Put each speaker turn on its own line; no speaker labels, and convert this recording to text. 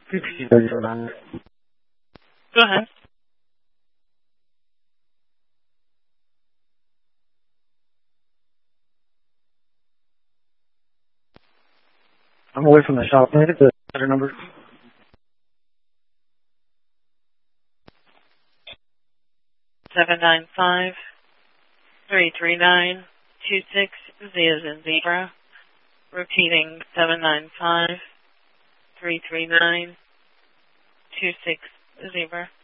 Go ahead.
I'm away from the shop. Can I get the better number?
795-339-26 Z as in zebra. Repeating 795-339-26 zebra.